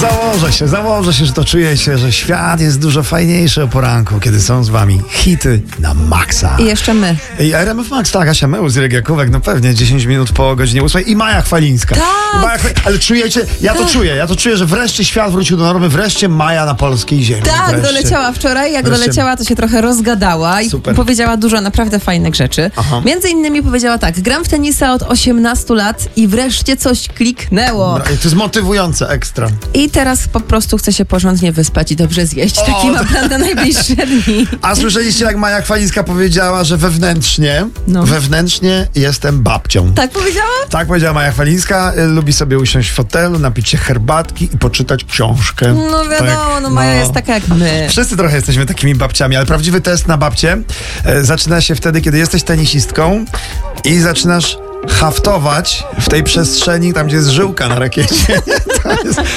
Założę się, że to czujecie, że świat jest dużo fajniejszy o poranku, kiedy są z wami hity na maksa. I jeszcze my. I RMF Max, tak, Asia Mełz, Irek Jakówek, no pewnie 10 minut po godzinie 8 i Maja Chwalińska. Tak! Ale czujecie, ja to czuję, że wreszcie świat wrócił do normy, wreszcie Maja na polskiej ziemi. Tak, wreszcie. doleciała wczoraj. Jak Wreszcie. doleciała, to się trochę rozgadała i Super. powiedziała dużo naprawdę fajnych rzeczy. Aha. Między innymi powiedziała tak: gram w tenisa od 18 lat i wreszcie coś kliknęło. No, to jest motywujące, ekstra. I teraz po prostu chce się porządnie wyspać i dobrze zjeść. Taki ma plan na najbliższe dni. A słyszeliście, jak Maja Chwalińska powiedziała, że wewnętrznie jestem babcią. Tak powiedziała? Tak powiedziała Maja Chwalińska. Lubi sobie usiąść w fotelu, napić się herbatki i poczytać książkę. No wiadomo, Tak, Maja jest taka jak my. Wszyscy trochę jesteśmy takimi babciami, ale prawdziwy test na babcię zaczyna się wtedy, kiedy jesteś tenisistką i zaczynasz haftować w tej przestrzeni, tam gdzie jest żyłka na rakiecie. To jest